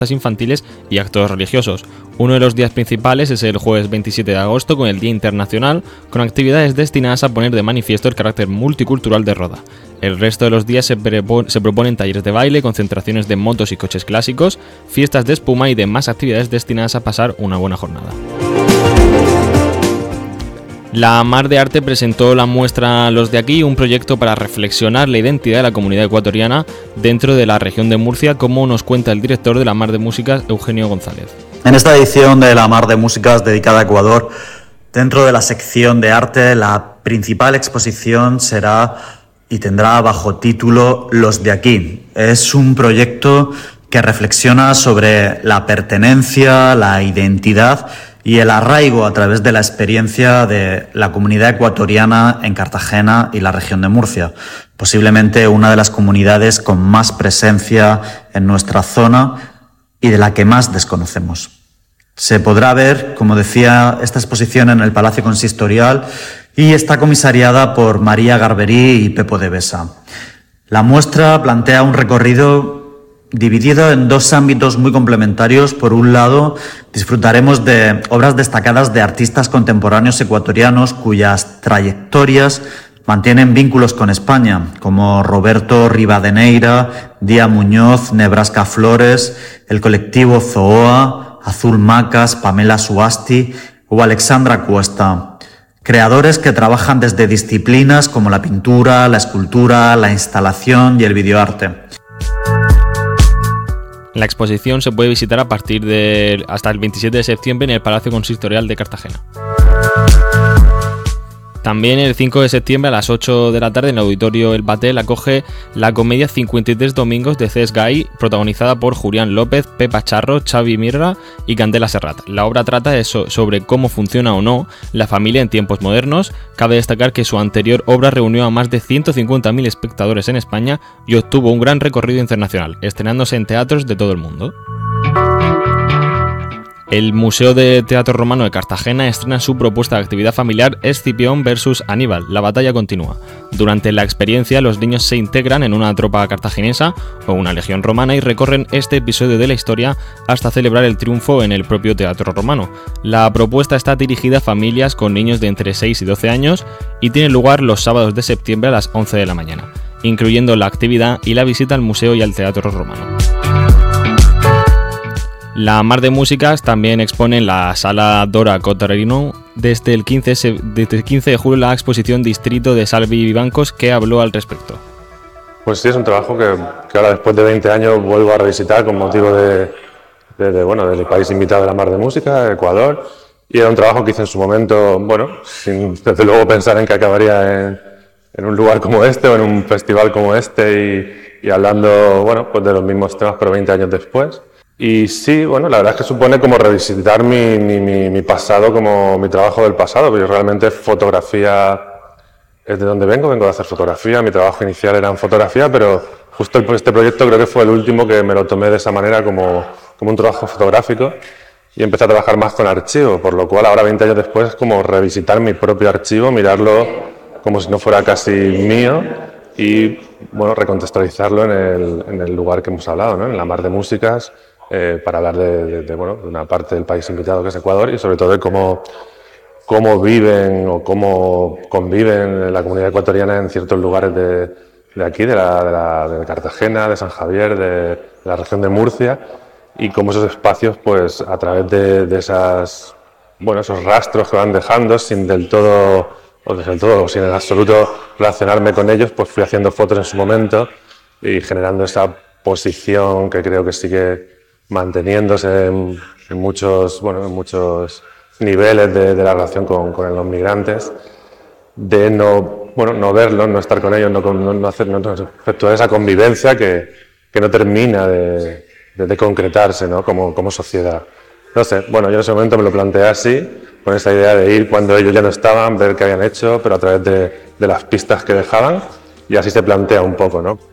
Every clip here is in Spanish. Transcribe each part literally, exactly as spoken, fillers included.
infantiles y actos religiosos. Uno de los días principales es el jueves veintisiete de agosto, con el Día Internacional, con actividades destinadas a poner de manifiesto el carácter multicultural de Roda. El resto de los días se, prepo- se proponen talleres de baile, concentraciones de motos y coches clásicos, fiestas de espuma y demás actividades destinadas a pasar una buena jornada. La Mar de Arte presentó la muestra Los de Aquí, un proyecto para reflexionar la identidad de la comunidad ecuatoriana dentro de la región de Murcia, como nos cuenta el director de la Mar de Músicas, Eugenio González. En esta edición de la Mar de Músicas dedicada a Ecuador, dentro de la sección de arte, la principal exposición será y tendrá bajo título Los de Aquí. Es un proyecto que reflexiona sobre la pertenencia, la identidad y el arraigo a través de la experiencia de la comunidad ecuatoriana en Cartagena y la región de Murcia, posiblemente una de las comunidades con más presencia en nuestra zona y de la que más desconocemos. Se podrá ver, como decía, esta exposición en el Palacio Consistorial y está comisariada por María Garberí y Pepo de Besa. La muestra plantea un recorrido dividido en dos ámbitos muy complementarios. Por un lado, disfrutaremos de obras destacadas de artistas contemporáneos ecuatorianos cuyas trayectorias mantienen vínculos con España, como Roberto Rivadeneira, Día Muñoz, Nebraska Flores, el colectivo Zoa, Azul Macas, Pamela Suasti o Alexandra Cuesta. Creadores que trabajan desde disciplinas como la pintura, la escultura, la instalación y el videoarte. La exposición se puede visitar a partir de hasta el veintisiete de septiembre en el Palacio Consistorial de Cartagena. También el cinco de septiembre a las ocho de la tarde en el Auditorio El Batel acoge la comedia cincuenta y tres Domingos de Cés Gai, protagonizada por Julián López, Pepa Charro, Xavi Mirra y Candela Serrat. La obra trata de so- sobre cómo funciona o no la familia en tiempos modernos. Cabe destacar que su anterior obra reunió a más de ciento cincuenta mil espectadores en España y obtuvo un gran recorrido internacional, estrenándose en teatros de todo el mundo. El Museo de Teatro Romano de Cartagena estrena su propuesta de actividad familiar Escipión versus Aníbal, la batalla continúa. Durante la experiencia, los niños se integran en una tropa cartaginesa o una legión romana y recorren este episodio de la historia hasta celebrar el triunfo en el propio Teatro Romano. La propuesta está dirigida a familias con niños de entre seis y doce años y tiene lugar los sábados de septiembre a las once de la mañana, incluyendo la actividad y la visita al museo y al Teatro Romano. La Mar de Músicas también expone en la Sala Dora Cottarino desde el quince, desde el quince de julio la exposición Distrito de Salvi Vivancos, que habló al respecto. Pues sí, es un trabajo que, que ahora después de veinte años vuelvo a revisitar con motivo de, de, de, bueno, del país invitado de la Mar de Música, Ecuador, y era un trabajo que hice en su momento, bueno, sin desde luego pensar en que acabaría en, en un lugar como este o en un festival como este y, y hablando, bueno, pues de los mismos temas pero veinte años después. Y sí, bueno, la verdad es que supone como revisitar mi, mi, mi, mi pasado, como mi trabajo del pasado, porque realmente fotografía es de donde vengo, vengo de hacer fotografía, mi trabajo inicial era en fotografía, pero justo este proyecto creo que fue el último que me lo tomé de esa manera como, como un trabajo fotográfico y empecé a trabajar más con archivo, por lo cual ahora veinte años después es como revisitar mi propio archivo, mirarlo como si no fuera casi mío y bueno, recontextualizarlo en el, en el lugar que hemos hablado, ¿no? En la Mar de Músicas. Eh, para hablar de, de, de, bueno, de una parte del país invitado que es Ecuador y sobre todo de cómo, cómo viven o cómo conviven la comunidad ecuatoriana en ciertos lugares de, de aquí, de, la, de, la, de Cartagena, de San Javier, de, de la región de Murcia y cómo esos espacios, pues a través de, de esas, bueno, esos rastros que van dejando sin del todo, o del todo, o sin en absoluto relacionarme con ellos, pues fui haciendo fotos en su momento y generando esa posición que creo que sigue manteniéndose en, en, muchos, bueno, en muchos niveles de, de la relación con, con los migrantes, de no, bueno, no verlos, no estar con ellos, no, no, no hacer, no, no efectuar esa convivencia que, que no termina de, de, de concretarse, ¿no? como, como sociedad. No sé, bueno, yo en ese momento me lo planteé así, con esa idea de ir cuando ellos ya no estaban, ver qué habían hecho, pero a través de, de las pistas que dejaban, y así se plantea un poco, ¿no?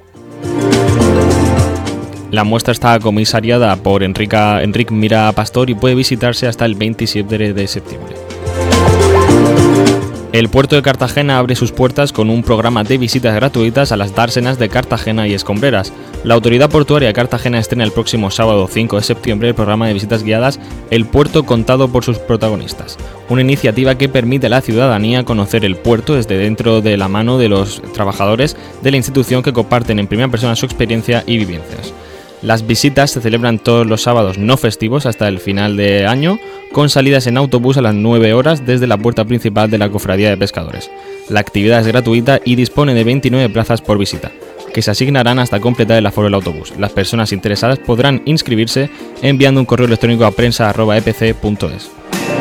La muestra está comisariada por Enrica, Enric Mira Pastor y puede visitarse hasta el veintisiete de septiembre. El puerto de Cartagena abre sus puertas con un programa de visitas gratuitas a las dársenas de Cartagena y Escombreras. La Autoridad Portuaria de Cartagena estrena el próximo sábado cinco de septiembre el programa de visitas guiadas El Puerto contado por sus protagonistas, una iniciativa que permite a la ciudadanía conocer el puerto desde dentro de la mano de los trabajadores de la institución que comparten en primera persona su experiencia y vivencias. Las visitas se celebran todos los sábados no festivos hasta el final de año, con salidas en autobús a las nueve horas desde la puerta principal de la Cofradía de Pescadores. La actividad es gratuita y dispone de veintinueve plazas por visita, que se asignarán hasta completar el aforo del autobús. Las personas interesadas podrán inscribirse enviando un correo electrónico a prensa arroba e p c punto es.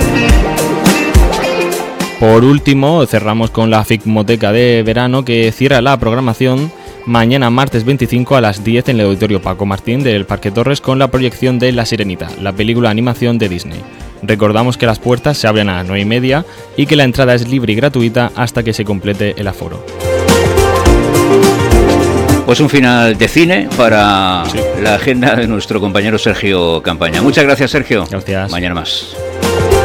Por último, cerramos con la Filmoteca de verano, que cierra la programación mañana martes veinticinco a las diez en el Auditorio Paco Martín del Parque Torres con la proyección de La Sirenita, la película de animación de Disney. Recordamos que las puertas se abren a las nueve y media y que la entrada es libre y gratuita hasta que se complete el aforo. Pues un final de cine para sí. la agenda de nuestro compañero Sergio Campaña. Muchas gracias, Sergio. Gracias. Mañana más.